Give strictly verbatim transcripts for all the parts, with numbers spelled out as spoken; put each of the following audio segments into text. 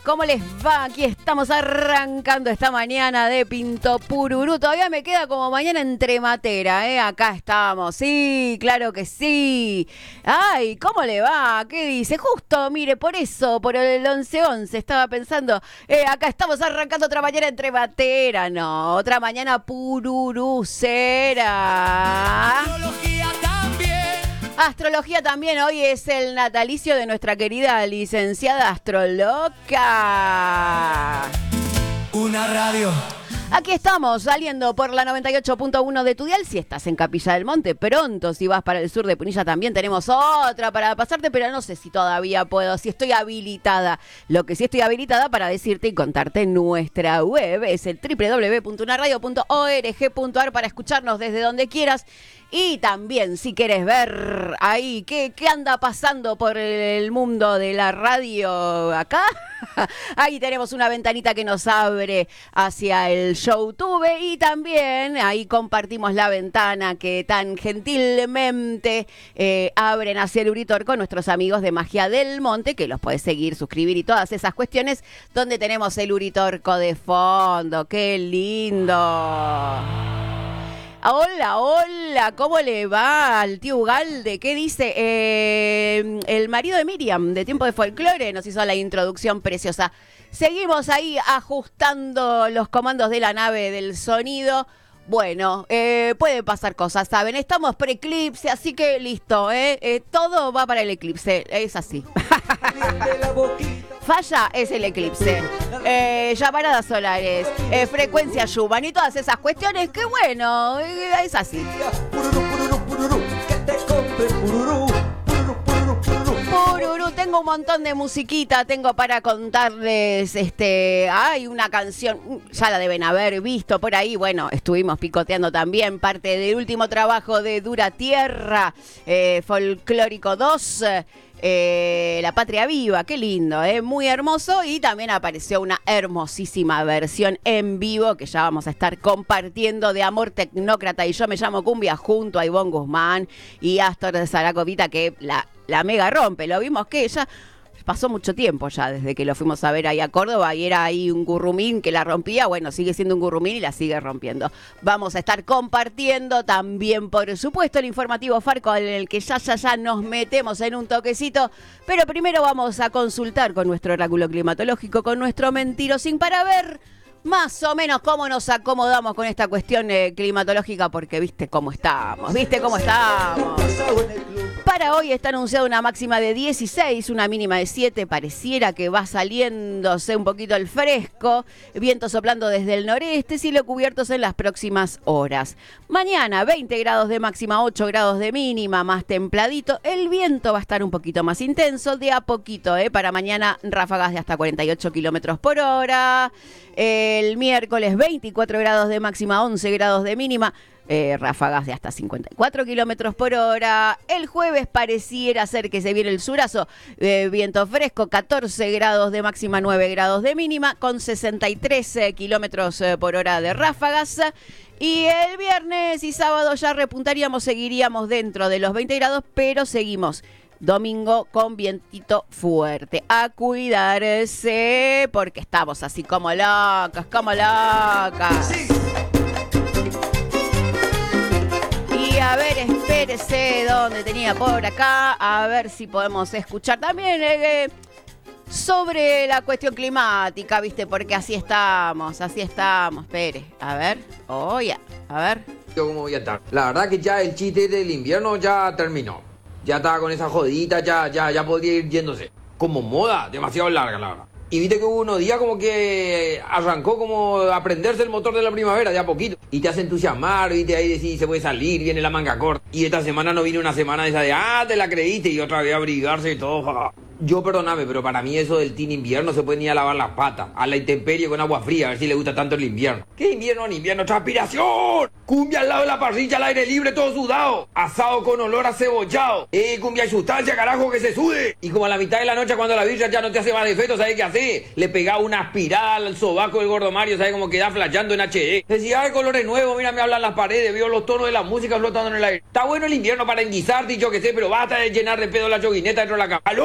¿Cómo les va? Aquí estamos arrancando esta mañana de Pinto Pururú. Todavía me queda como mañana entre matera, ¿eh? Acá estamos, sí, claro que sí. Ay, ¿cómo le va? ¿Qué dice? Justo, mire, por eso, por el once once, estaba pensando, eh, acá estamos arrancando otra mañana entre matera. No, otra mañana pururucera. Astrología también. Astrología también, hoy es el natalicio de nuestra querida licenciada Astroloca. Una radio. Aquí estamos, saliendo por la noventa y ocho punto uno de tu dial. Si estás en Capilla del Monte, pronto, si vas para el sur de Punilla también tenemos otra para pasarte, pero no sé si todavía puedo, si estoy habilitada. Lo que sí estoy habilitada para decirte y contarte nuestra web es el doble u doble u doble u punto una radio punto org punto a r para escucharnos desde donde quieras. Y también, si quieres ver ahí qué, qué anda pasando por el mundo de la radio acá, ahí tenemos una ventanita que nos abre hacia el YouTube y también ahí compartimos la ventana que tan gentilmente eh, abren hacia el Uritor con nuestros amigos de Magia del Monte, que los puedes seguir, suscribir y todas esas cuestiones, donde tenemos el Uritorco de fondo. ¡Qué lindo! Hola, hola, ¿cómo le va al tío Ugalde? ¿Qué dice? Eh, el marido de Miriam, de Tiempo de Folclore, nos hizo la introducción preciosa. Seguimos ahí ajustando los comandos de la nave del sonido. Bueno, eh, pueden pasar cosas, ¿saben? Estamos pre-eclipse, así que listo, ¿eh? Eh, todo va para el eclipse, es así. Falla es el eclipse, eh, llamaradas solares, eh, frecuencia Schumann y todas esas cuestiones, que bueno, eh, es así. Pururú, tengo un montón de musiquita, tengo para contarles, este, hay una canción, ya la deben haber visto por ahí, bueno, estuvimos picoteando también, parte del último trabajo de Dura Tierra, eh, Folclórico dos, Eh, La Patria Viva, qué lindo, eh, muy hermoso, y también apareció una hermosísima versión en vivo que ya vamos a estar compartiendo de Amor Tecnócrata y Yo Me Llamo Cumbia junto a Ivonne Guzmán y Astor de Zaracovita, que la, la mega rompe, lo vimos que ella... Pasó mucho tiempo ya desde que lo fuimos a ver ahí a Córdoba y era ahí un gurrumín que la rompía. Bueno, sigue siendo un gurrumín y la sigue rompiendo. Vamos a estar compartiendo también, por supuesto, el informativo Farco en el que ya, ya, ya nos metemos en un toquecito. Pero primero vamos a consultar con nuestro oráculo climatológico, con nuestro mentirosín, para ver más o menos cómo nos acomodamos con esta cuestión eh, climatológica, porque viste cómo estamos, viste cómo estamos. Para hoy está anunciada una máxima de dieciséis, una mínima de siete, pareciera que va saliéndose un poquito el fresco, viento soplando desde el noreste, cielo cubiertos en las próximas horas. Mañana veinte grados de máxima, ocho grados de mínima, más templadito, el viento va a estar un poquito más intenso, de a poquito, ¿eh? Para mañana ráfagas de hasta cuarenta y ocho kilómetros por hora, el miércoles veinticuatro grados de máxima, once grados de mínima, Eh, ráfagas de hasta cincuenta y cuatro kilómetros por hora. El jueves pareciera ser que se viene el surazo, eh, viento fresco, catorce grados de máxima, nueve grados de mínima, con sesenta y tres eh, kilómetros eh, por hora de ráfagas. Y el viernes y sábado ya repuntaríamos, seguiríamos dentro de los veinte grados, pero seguimos domingo con vientito fuerte. A cuidarse, porque estamos así como locas, como locas. Sí. Y a ver, espérese, ¿dónde tenía por acá? A ver si podemos escuchar también eh, sobre la cuestión climática, ¿viste? Porque así estamos, así estamos. Espere, a ver, oh, ya, a ver. Yo como voy a estar. La verdad que ya el chiste del invierno ya terminó. Ya estaba con esa jodita, ya, ya, ya podría ir yéndose. Como moda, demasiado larga, la verdad. Y viste que hubo unos días como que arrancó como a prenderse el motor de la primavera, de a poquito. Y te hace entusiasmar, viste, ahí decís, se puede salir, viene la manga corta. Y esta semana no vino una semana de esa de, ah, te la creíste, y otra vez abrigarse y todo. Ja. Yo perdóname, pero para mí eso del team invierno se puede ni a lavar las patas. A la intemperie con agua fría, a ver si le gusta tanto el invierno. ¿Qué invierno ni invierno? ¡Transpiración! Cumbia al lado de la parrilla, al aire libre, todo sudado. Asado con olor a cebollado. ¡Eh, cumbia y sustancia, carajo, que se sude! Y como a la mitad de la noche, cuando la birra ya no te hace más efecto, ¿sabes qué hace? Le pegaba una aspirada al sobaco del gordo Mario, ¿sabes cómo queda flasheando en H D? Decía, ay, colores nuevos, mira, me hablan las paredes, veo los tonos de la música flotando en el aire. Está bueno el invierno para enguisarte y yo qué sé, pero basta de llenar de pedo la choguineta dentro de la cama. ¡Calor!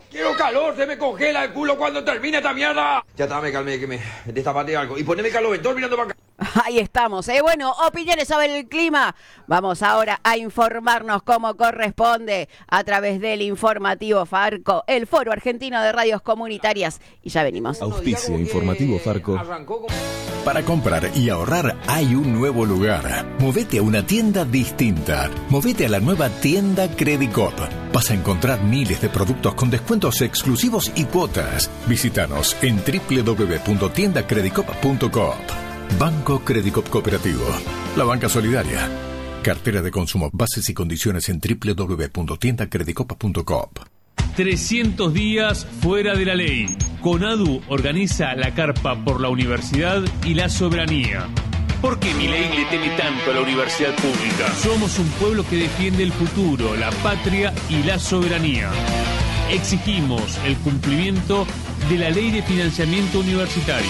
¡Quiero calor! ¡Se me congela el culo cuando termine esta mierda! Ya está, me calmé, que me destapate algo. Y poneme calor, mirando para acá. Ahí estamos, ¿eh? Bueno, opiniones sobre el clima. Vamos ahora a informarnos como corresponde a través del informativo Farco, el Foro Argentino de Radios Comunitarias. Y ya venimos. Auspicia informativo Farco. Para comprar y ahorrar hay un nuevo lugar. Movete a una tienda distinta. Movete a la nueva tienda Credicop. Vas a encontrar miles de productos con descuentos exclusivos y cuotas. Visítanos en doble u doble u doble u punto tienda credicop punto coop. Banco Credicop Cooperativo. La banca solidaria. Cartera de consumo. Bases y condiciones en doble u doble u doble u punto tienda credicop punto coop. trescientos días fuera de la ley. CONADU organiza la carpa por la universidad y la soberanía. ¿Por qué Milei le teme tanto a la universidad pública? Somos un pueblo que defiende el futuro, la patria y la soberanía. Exigimos el cumplimiento de la ley de financiamiento universitario.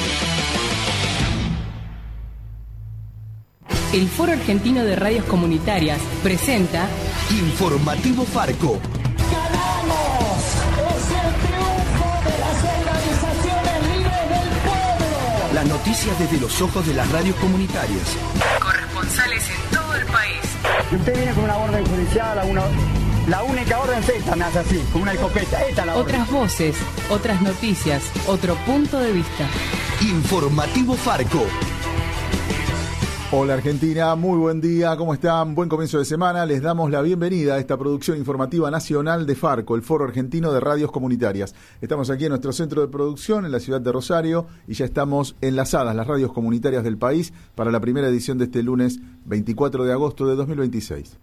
El Foro Argentino de Radios Comunitarias presenta Informativo Farco. ¡Ganamos! ¡Es el triunfo de las organizaciones libres del pueblo! Las noticias desde los ojos de las radios comunitarias. corresponsales en todo el país. Y usted viene con una orden judicial, a una, la única orden es esta, me hace así, con una escopeta. Esta es la orden. Otras voces, otras noticias, otro punto de vista. Informativo Farco. Hola Argentina, muy buen día, ¿cómo están? Buen comienzo de semana, les damos la bienvenida a esta producción informativa nacional de Farco, el Foro Argentino de Radios Comunitarias. Estamos aquí en nuestro centro de producción en la ciudad de Rosario y ya estamos enlazadas las radios comunitarias del país para la primera edición de este lunes veinticuatro de agosto de dos mil veintiséis.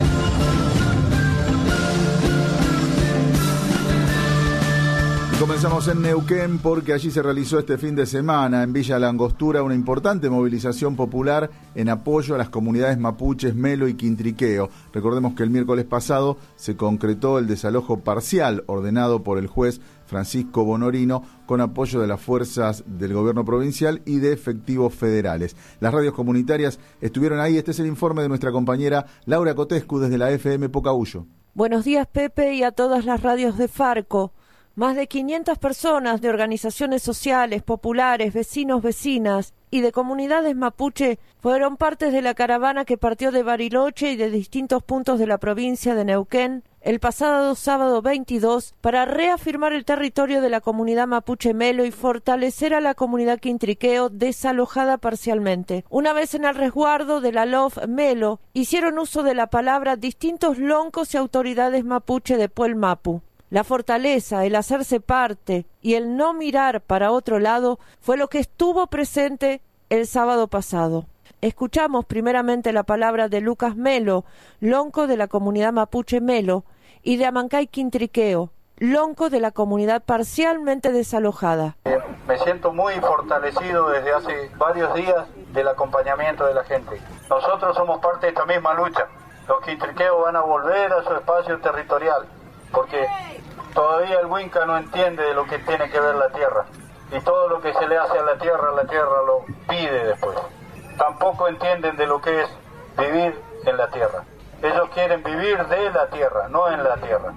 Comenzamos en Neuquén porque allí se realizó este fin de semana en Villa La Angostura una importante movilización popular en apoyo a las comunidades mapuches Melo y Quintriqueo. Recordemos que el miércoles pasado se concretó el desalojo parcial ordenado por el juez Francisco Bonorino con apoyo de las fuerzas del gobierno provincial y de efectivos federales. Las radios comunitarias estuvieron ahí. Este es el informe de nuestra compañera Laura Cotescu desde la F M Pocahuyo. Buenos días, Pepe, y a todas las radios de Farco. Más de quinientas personas de organizaciones sociales, populares, vecinos, vecinas y de comunidades mapuche fueron partes de la caravana que partió de Bariloche y de distintos puntos de la provincia de Neuquén el pasado sábado veintidós para reafirmar el territorio de la comunidad mapuche Melo y fortalecer a la comunidad Quintriqueo desalojada parcialmente. Una vez en el resguardo de la L O F Melo, hicieron uso de la palabra distintos loncos y autoridades mapuche de Puel Mapu. La fortaleza, el hacerse parte y el no mirar para otro lado fue lo que estuvo presente el sábado pasado. Escuchamos primeramente la palabra de Lucas Melo, lonco de la comunidad mapuche Melo, y de Amancay Quintriqueo, lonco de la comunidad parcialmente desalojada. Me siento muy fortalecido desde hace varios días del acompañamiento de la gente. Nosotros somos parte de esta misma lucha. Los quintriqueos van a volver a su espacio territorial, porque todavía el Huinca no entiende de lo que tiene que ver la tierra, y todo lo que se le hace a la tierra, la tierra lo pide después. Tampoco entienden de lo que es vivir en la tierra. Ellos quieren vivir de la tierra, no en la tierra.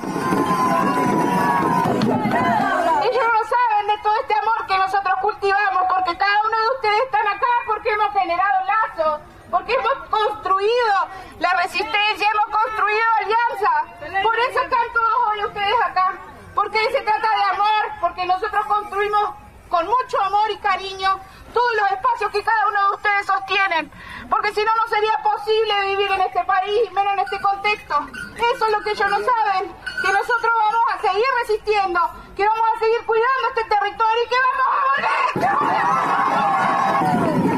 Ellos no saben de todo este amor que nosotros cultivamos, porque cada uno de ustedes están acá porque hemos generado lazos, porque hemos construido la resistencia, hemos construido alianza. Por eso están todos hoy ustedes acá, porque se trata de amor, porque nosotros construimos con mucho amor y cariño todos los espacios que cada uno de ustedes sostienen, porque si no, no sería posible vivir en este país, menos en este contexto. Eso es lo que ellos no saben, que nosotros vamos a seguir resistiendo, que vamos a seguir cuidando este territorio y que vamos a volver.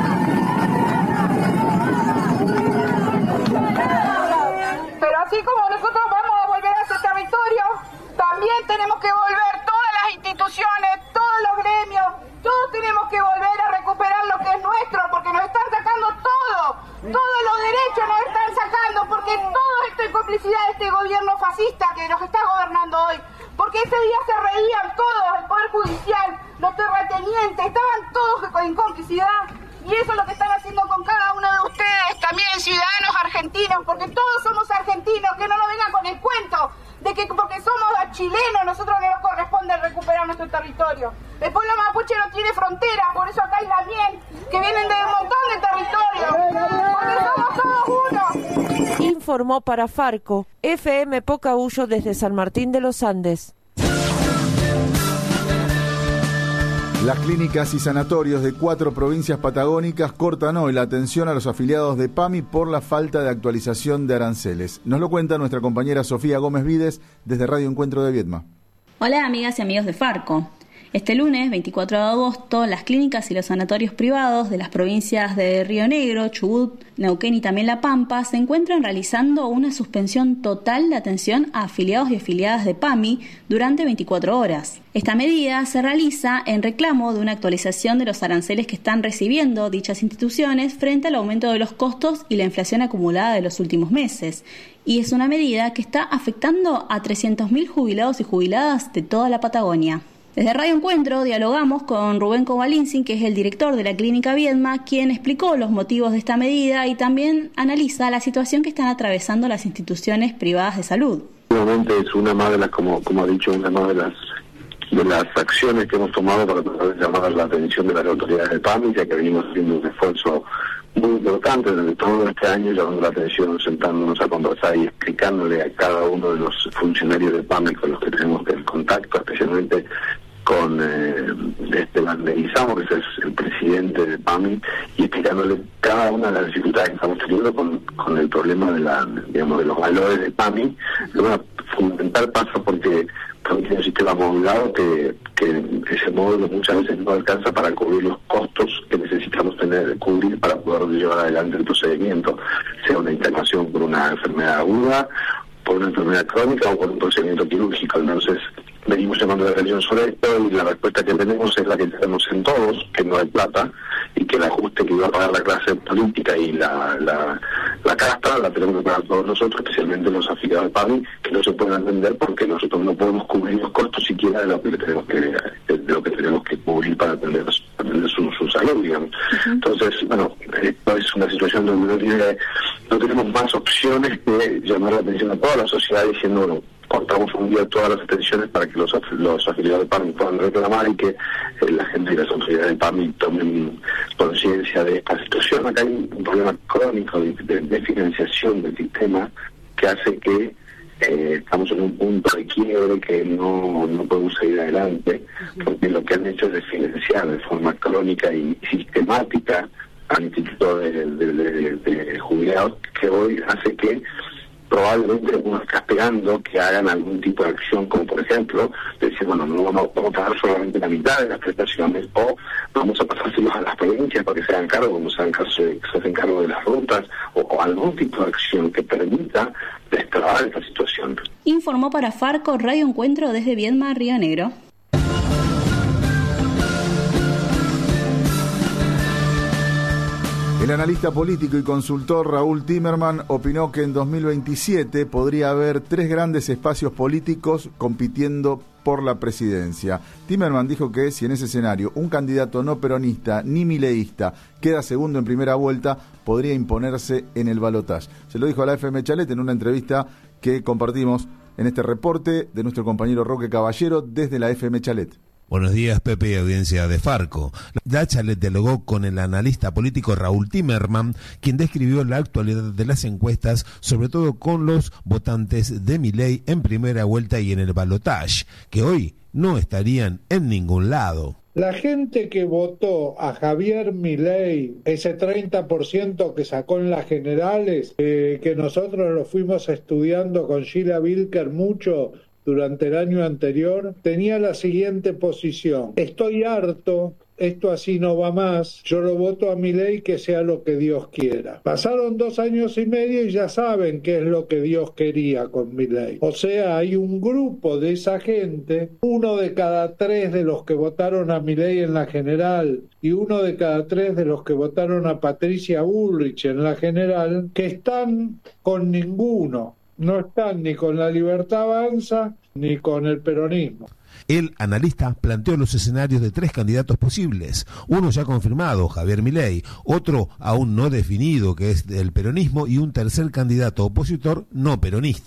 Pero así como nosotros vamos a volver a ese territorio, también tenemos que volver todas las instituciones, todos los gremios, todos tenemos que volver a recuperar lo que es nuestro, porque nos están sacando todo, todos los derechos nos están sacando, porque todo esto es complicidad de este gobierno fascista que nos está gobernando hoy, porque ese día se reían todos, el Poder Judicial, los terratenientes, estaban todos en complicidad. Y eso es lo que están haciendo con cada uno de ustedes, también ciudadanos argentinos, porque todos somos argentinos, que no nos vengan con el cuento de que porque somos chilenos, nosotros no nos corresponde recuperar nuestro territorio. El pueblo mapuche no tiene frontera, por eso acá hay la miel, que vienen de un montón de territorios, porque somos todos uno. Informó para Farco, F M Pocahuyo desde San Martín de los Andes. Las clínicas y sanatorios de cuatro provincias patagónicas cortan hoy la atención a los afiliados de PAMI por la falta de actualización de aranceles. Nos lo cuenta nuestra compañera Sofía Gómez Vides desde Radio Encuentro de Viedma. Hola amigas y amigos de Farco. Este lunes, veinticuatro de agosto, las clínicas y los sanatorios privados de las provincias de Río Negro, Chubut, Neuquén y también La Pampa se encuentran realizando una suspensión total de atención a afiliados y afiliadas de PAMI durante veinticuatro horas. Esta medida se realiza en reclamo de una actualización de los aranceles que están recibiendo dichas instituciones frente al aumento de los costos y la inflación acumulada de los últimos meses. Y es una medida que está afectando a trescientos mil jubilados y jubiladas de toda la Patagonia. Desde Radio Encuentro dialogamos con Rubén Kovalinsin, que es el director de la Clínica Viedma, quien explicó los motivos de esta medida y también analiza la situación que están atravesando las instituciones privadas de salud. Obviamente es una más de las, como, como ha dicho, una más de las de las acciones que hemos tomado para tratar de llamar la atención de las autoridades de PAMI, ya que venimos haciendo un esfuerzo muy importante durante todo este año, llamando la atención, sentándonos a conversar y explicándole a cada uno de los funcionarios de PAMI con los que tenemos el contacto, especialmente con eh, Esteban Leguizamo, que es el presidente de PAMI, y explicándole cada una de las dificultades que estamos teniendo con, con el problema de la, digamos, de los valores de PAMI. Lo fundamental pasa porque PAMI tiene un sistema modulado que, que ese módulo muchas veces no alcanza para cubrir los costos que necesitamos tener cubrir para poder llevar adelante el procedimiento, sea una internación por una enfermedad aguda, por una enfermedad crónica o por un procedimiento quirúrgico. Entonces venimos llamando la atención sobre esto y la respuesta que tenemos es la que tenemos en todos, que no hay plata y que el ajuste que iba a pagar la clase política y la, la, la casta la tenemos que pagar todos nosotros, especialmente los afiliados de PAMI, que no se pueden atender porque nosotros no podemos cubrir los costos siquiera de lo que tenemos que, de lo que, tenemos que cubrir para atender, atender su, su salud, digamos. Uh-huh. Entonces, bueno, esto es una situación donde no, tiene, no tenemos más opciones que llamar la atención a toda la sociedad diciendo, bueno, cortamos un día todas las atenciones para que los, los afiliados de PAMI puedan reclamar y que eh, la gente y las autoridades de PAMI tomen conciencia de esta situación. Acá hay un problema crónico de, de, de financiación del sistema que hace que eh, estamos en un punto de quiebre que no, no podemos seguir adelante, porque lo que han hecho es financiar de forma crónica y sistemática al Instituto de, de, de, de Jubilados, que hoy hace que probablemente uno está esperando que hagan algún tipo de acción, como por ejemplo, decir, bueno, no vamos, vamos a pagar solamente la mitad de las prestaciones, o vamos a pasárselos a las provincias para que se hagan cargo, como se, hagan cargo, se, se hacen cargo de las rutas, o, o algún tipo de acción que permita destrabar esta situación. Informó para Farco Radio Encuentro desde Viedma, Río Negro. El analista político y consultor Raúl Timerman opinó que en dos mil veintisiete podría haber tres grandes espacios políticos compitiendo por la presidencia. Timerman dijo que si en ese escenario un candidato no peronista ni mileísta queda segundo en primera vuelta, podría imponerse en el balotaje. Se lo dijo a la F M Chalet en una entrevista que compartimos en este reporte de nuestro compañero Roque Caballero desde la F M Chalet. Buenos días, Pepe y audiencia de Farco. La Chalet dialogó con el analista político Raúl Timerman, quien describió la actualidad de las encuestas, sobre todo con los votantes de Milei en primera vuelta y en el balotaje, que hoy no estarían en ningún lado. La gente que votó a Javier Milei, ese treinta por ciento que sacó en las generales, eh, que nosotros lo fuimos estudiando con Sheila Wilker mucho durante el año anterior, tenía la siguiente posición: estoy harto, esto así no va más, yo lo voto a Milei, que sea lo que Dios quiera. Pasaron dos años y medio y ya saben qué es lo que Dios quería con Milei. O sea, hay un grupo de esa gente, uno de cada tres de los que votaron a Milei en la general y uno de cada tres de los que votaron a Patricia Bullrich en la general, que están con ninguno. No están ni con la Libertad Avanza ni con el peronismo. El analista planteó los escenarios de tres candidatos posibles, uno ya confirmado, Javier Milei, otro aún no definido, que es del peronismo, y un tercer candidato opositor no peronista.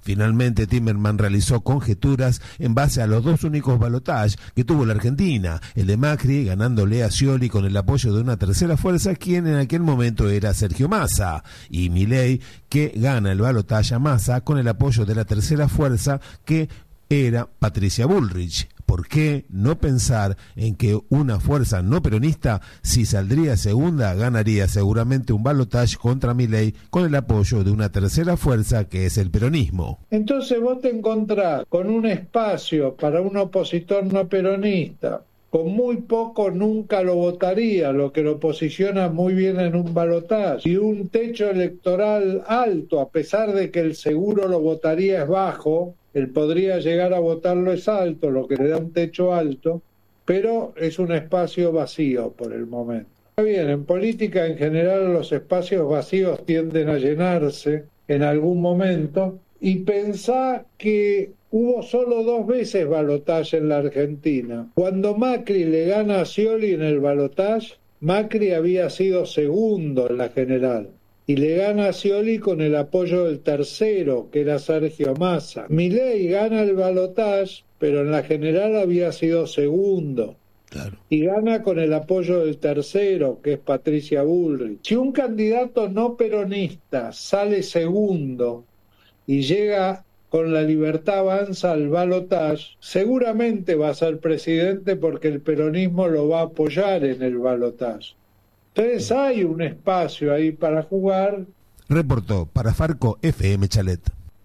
Finalmente, Timerman realizó conjeturas en base a los dos únicos balotajes que tuvo la Argentina, el de Macri ganándole a Scioli con el apoyo de una tercera fuerza, quien en aquel momento era Sergio Massa, y Milei, que gana el balotaje a Massa con el apoyo de la tercera fuerza, que era Patricia Bullrich. ¿Por qué no pensar en que una fuerza no peronista, si saldría segunda, ganaría seguramente un balotaje contra Milei con el apoyo de una tercera fuerza que es el peronismo? Entonces vos te encontrás con un espacio para un opositor no peronista. Con muy poco nunca lo votaría, lo que lo posiciona muy bien en un balotaje. Y un techo electoral alto, a pesar de que el seguro lo votaría es bajo, él podría llegar a votarlo es alto, lo que le da un techo alto, pero es un espacio vacío por el momento. Está bien, en política en general los espacios vacíos tienden a llenarse en algún momento, y pensá que hubo solo dos veces balotaje en la Argentina. Cuando Macri le gana a Scioli en el balotaje, Macri había sido segundo en la general. Y le gana a Scioli con el apoyo del tercero, que era Sergio Massa. Milei gana el balotaje, pero en la general había sido segundo. Claro. Y gana con el apoyo del tercero, que es Patricia Bullrich. Si un candidato no peronista sale segundo y llega con La Libertad Avanza al balotaje, seguramente va a ser presidente porque el peronismo lo va a apoyar en el balotaje. Entonces hay un espacio ahí para jugar. Reportó para Farco F M Chalet.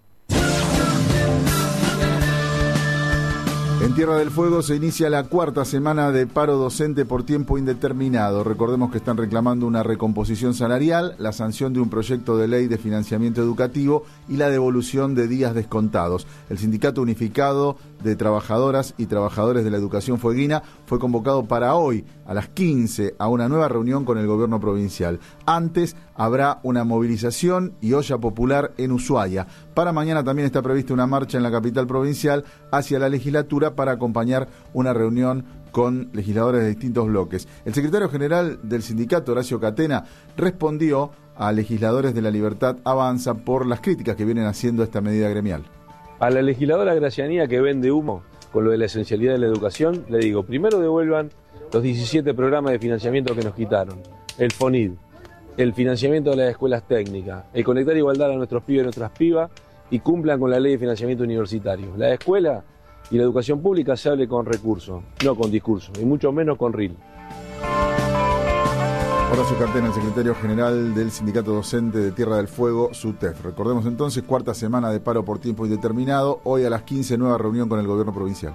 En Tierra del Fuego se inicia la cuarta semana de paro docente por tiempo indeterminado. Recordemos que están reclamando una recomposición salarial, la sanción de un proyecto de ley de financiamiento educativo y la devolución de días descontados. El Sindicato Unificado de Trabajadoras y Trabajadores de la Educación Fueguina fue convocado para hoy a las quince a una nueva reunión con el gobierno provincial. Antes habrá una movilización y olla popular en Ushuaia. Para mañana también está prevista una marcha en la capital provincial hacia la legislatura para acompañar una reunión con legisladores de distintos bloques. El secretario general del sindicato, Horacio Catena, respondió a legisladores de La Libertad Avanza por las críticas que vienen haciendo a esta medida gremial. A la legisladora Gracianía, que vende humo con lo de la esencialidad de la educación, le digo, primero devuelvan los diecisiete programas de financiamiento que nos quitaron, el FONID, el financiamiento de las escuelas técnicas, el conectar igualdad a nuestros pibes y nuestras pibas, y cumplan con la ley de financiamiento universitario. La escuela y la educación pública se hable con recursos, no con discursos, y mucho menos con R I L. Horacio Catena, el secretario general del Sindicato Docente de Tierra del Fuego, SUTEF. Recordemos entonces, cuarta semana de paro por tiempo indeterminado, hoy a las quince nueva reunión con el gobierno provincial.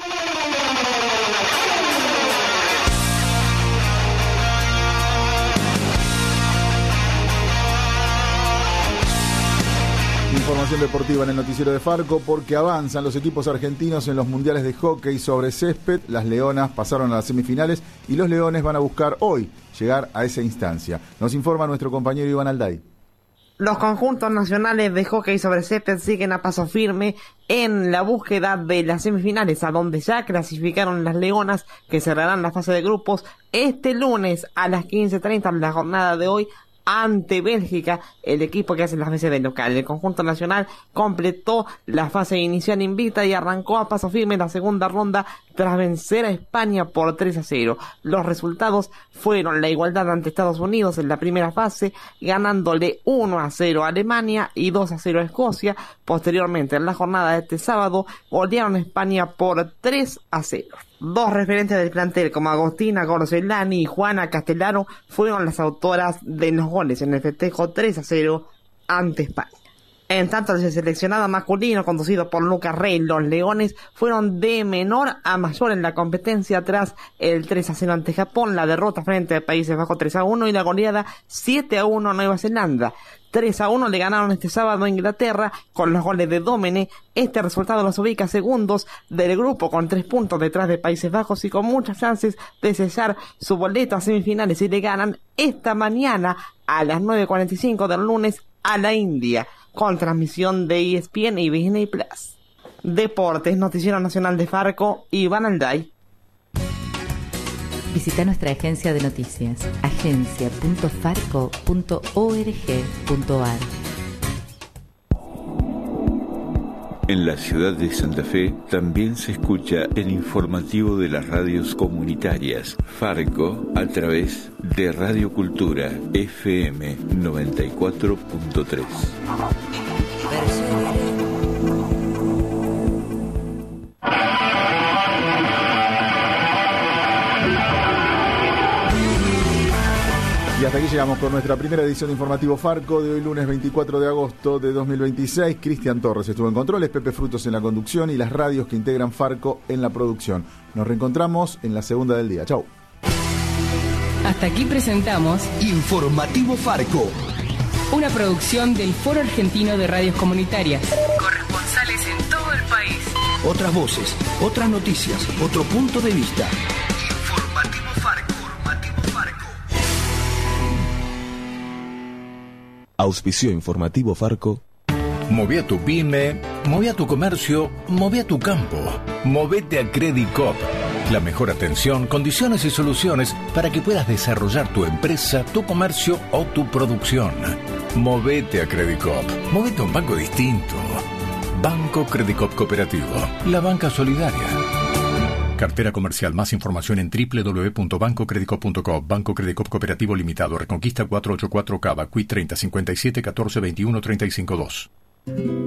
Información deportiva en el noticiero de Farco, porque avanzan los equipos argentinos en los mundiales de hockey sobre césped. Las Leonas pasaron a las semifinales y los Leones van a buscar hoy llegar a esa instancia. Nos informa nuestro compañero Iván Alday. Los conjuntos nacionales de hockey sobre césped siguen a paso firme en la búsqueda de las semifinales, a donde ya clasificaron las Leonas, que cerrarán la fase de grupos este lunes a las quince treinta en la jornada de hoy, ante Bélgica, el equipo que hace las veces de local. El conjunto nacional completó la fase inicial invicta y arrancó a paso firme la segunda ronda tras vencer a España por tres a cero. Los resultados fueron la igualdad ante Estados Unidos en la primera fase, ganándole uno a cero a Alemania y dos a cero a Escocia. Posteriormente, en la jornada de este sábado, golearon a España por tres a cero. Dos referentes del plantel como Agostina Gorzelani y Juana Castellano fueron las autoras de los goles en el festejo tres a cero ante España. En tanto, el seleccionado masculino conducido por Lucas Rey, los Leones fueron de menor a mayor en la competencia tras el tres a cero ante Japón, la derrota frente a Países Bajos tres a uno y la goleada siete a uno a Nueva Zelanda. tres a uno le ganaron este sábado a Inglaterra con los goles de Domene. Este resultado los ubica segundos del grupo con tres puntos detrás de Países Bajos y con muchas chances de sellar su boleto a semifinales si le ganan esta mañana a las nueve cuarenta y cinco del lunes a la India, con transmisión de E S P N y Disney Plus. Deportes, Noticiero Nacional de Farco, Iván Alday. Visita nuestra agencia de noticias, agencia punto farco punto org punto ar. En la ciudad de Santa Fe también se escucha el informativo de las radios comunitarias Farco a través de Radio Cultura F M noventa y cuatro punto tres. Y hasta aquí llegamos con nuestra primera edición de Informativo Farco de hoy lunes veinticuatro de agosto de dos mil veintiséis. Cristian Torres estuvo en controles, Pepe Frutos en la conducción y las radios que integran Farco en la producción. Nos reencontramos en la segunda del día. Chau. Hasta aquí presentamos Informativo Farco, una producción del Foro Argentino de Radios Comunitarias. Corresponsales en todo el país. Otras voces, otras noticias, otro punto de vista. Informativo Farco. Auspicio Informativo Farco. Moví a tu pyme, moví a tu comercio, moví a tu campo. Movete a Credicop. La mejor atención, condiciones y soluciones para que puedas desarrollar tu empresa, tu comercio o tu producción. Movete a Credicop. Movete a un banco distinto. Banco Credicop Cooperativo. La banca solidaria. Cartera comercial. Más información en doble u doble u doble u punto banco credicop punto com. Banco Credicop Cooperativo Limitado. Reconquista cuatrocientos ochenta y cuatro Cava. Q treinta cincuenta y siete catorce veintiuno treinta y cinco dos.